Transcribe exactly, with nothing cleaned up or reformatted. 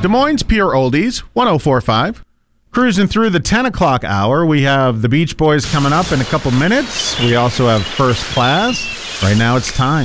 Des Moines Pure Oldies, one oh four point five. Cruising through the ten o'clock hour, we have the Beach Boys coming up in a couple minutes. We also have First Class. Right now it's time.